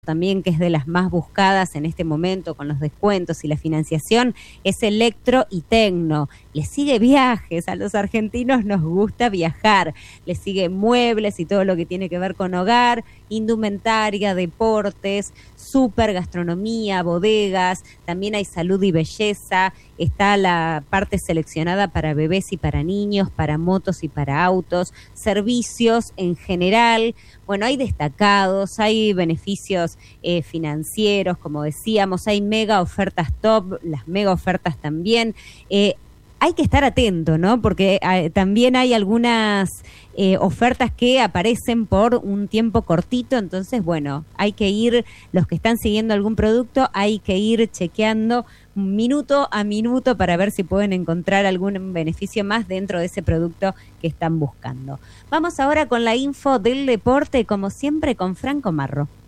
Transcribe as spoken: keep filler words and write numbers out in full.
también, que es de las más buscadas en este momento con los descuentos y la financiación, es electro y tecno. Le sigue viajes, a los argentinos nos gusta viajar, le sigue muebles y todo lo que tiene que ver con hogar, indumentaria, deportes, super gastronomía, bodegas, también hay salud y belleza, está la parte seleccionada para bebés y para niños, para motos y para autos, servicios en general. Bueno, hay destacados, hay beneficios eh, financieros, como decíamos, hay mega ofertas top, las mega ofertas también. Eh, hay que estar atento, ¿no? Porque eh, también hay algunas eh, ofertas que aparecen por un tiempo cortito, entonces, bueno, hay que ir, los que están siguiendo algún producto, hay que ir chequeando minuto a minuto para ver si pueden encontrar algún beneficio más dentro de ese producto que están buscando. Vamos ahora con la info del deporte, como siempre, con Franco Marro.